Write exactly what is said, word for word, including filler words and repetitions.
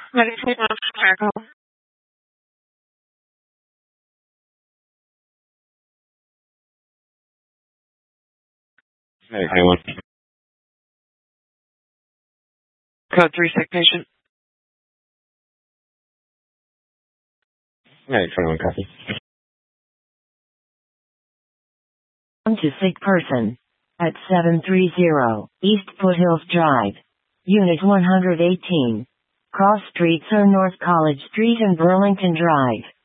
Medicaid from Chicago. Hey, anyone? Code three sick patient. Hey, twenty-one copy. Come to sick person. At seven thirty East Foothills Drive. Unit one hundred eighteen. Cross streets are North College Street and Burlington Drive.